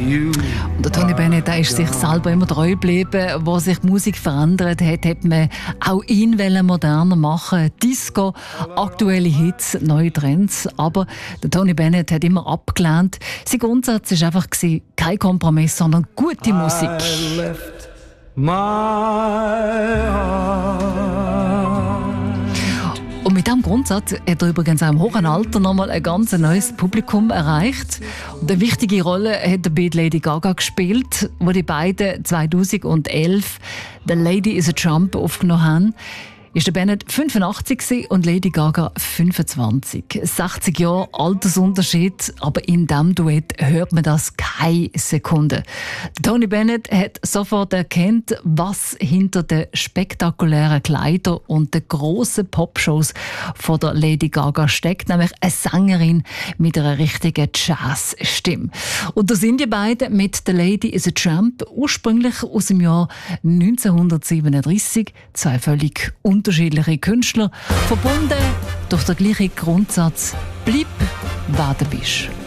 Und der Tony Bennett, der ist sich selber immer treu geblieben. Wo sich die Musik verändert hat, hat man auch ihn moderner machen. Disco, aktuelle Hits, neue Trends. Aber der Tony Bennett hat immer abgelehnt. Sein Grundsatz war einfach kein Kompromiss, sondern gute Musik. Und mit diesem Grundsatz hat er übrigens auch im hohen Alter nochmal ein ganz neues Publikum erreicht. Und eine wichtige Rolle hat er bei Lady Gaga gespielt, wo die beiden 2011 «The Lady is a Trump» aufgenommen haben. Ist der Bennett 85 und Lady Gaga 25. 60 Jahre Altersunterschied, aber in diesem Duett hört man das keine Sekunde. Tony Bennett hat sofort erkannt, was hinter den spektakulären Kleidern und den grossen Popshows von der Lady Gaga steckt, nämlich eine Sängerin mit einer richtigen Jazzstimme. Und da sind die beiden mit «The Lady is a Tramp», ursprünglich aus dem Jahr 1937, zwei völlig unterschiedliche Künstler, verbunden durch den gleichen Grundsatz: bleib, wer du bist.